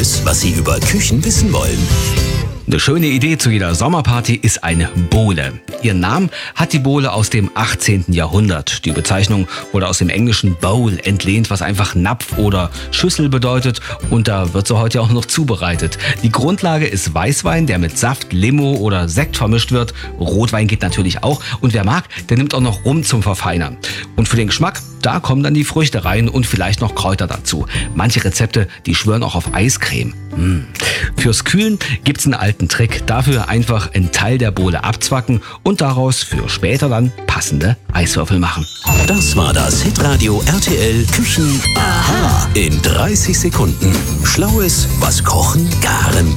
Alles, was Sie über Küchen wissen wollen. Eine schöne Idee zu jeder Sommerparty ist eine Bowle. Ihren Namen hat die Bowle aus dem 18. Jahrhundert. Die Bezeichnung wurde aus dem englischen Bowl entlehnt, was einfach Napf oder Schüssel bedeutet. Und da wird sie heute auch noch zubereitet. Die Grundlage ist Weißwein, der mit Saft, Limo oder Sekt vermischt wird. Rotwein geht natürlich auch. Und wer mag, der nimmt auch noch Rum zum Verfeinern. Und für den Geschmack, da kommen dann die Früchte rein und vielleicht noch Kräuter dazu. Manche Rezepte, die schwören auch auf Eiscreme. Fürs Kühlen gibt's einen alten Trick. Dafür einfach einen Teil der Bowle abzwacken und daraus für später dann passende Eiswürfel machen. Das war das Hitradio RTL Küchen Aha in 30 Sekunden. Schlaues, was Kochen, Garen,